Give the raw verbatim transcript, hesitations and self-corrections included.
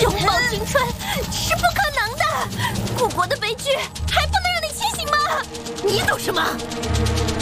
永葆青春是不可能的，故国的悲剧还不能让你清醒吗？你懂什么？